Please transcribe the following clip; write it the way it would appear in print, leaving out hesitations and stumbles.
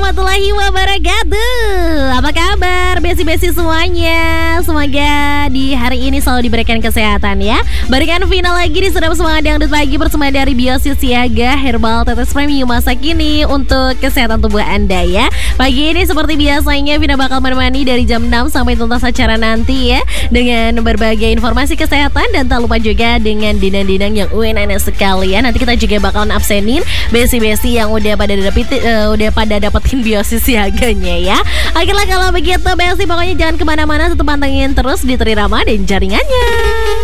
warahmatullahi wabarakatuh. Apa kabar besi-besi semuanya? Semoga di hari ini selalu diberikan kesehatan ya. Berikan final lagi di Sedap Semangat Dangdut Pagi bersama dari Biosis Siaga Herbal Tetes Premium masa kini untuk kesehatan tubuh Anda ya. Pagi ini seperti biasanya Vina bakal menemani dari jam 6 sampai tuntas acara nanti ya, dengan berbagai informasi kesehatan dan tak lupa juga dengan dinang-dinang yang enak sekalian. Nanti kita juga bakalan absenin besi-besi yang udah pada dapetin Biosis Siaganya ya. Akhirnya kalau begitu besi, pokoknya jangan kemana-mana, tetap pantengin terus di Trirama dan jaringannya.